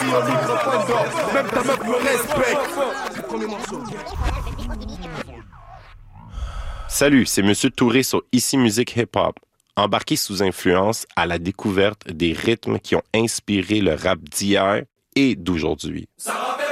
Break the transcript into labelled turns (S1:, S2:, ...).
S1: au microphone d'or. Même ta meuf me respecte.
S2: Salut, c'est Monsieur Touré sur Ici Musique Hip Hop. Embarqué sous influence à la découverte des rythmes qui ont inspiré le rap d'hier et d'aujourd'hui. Ça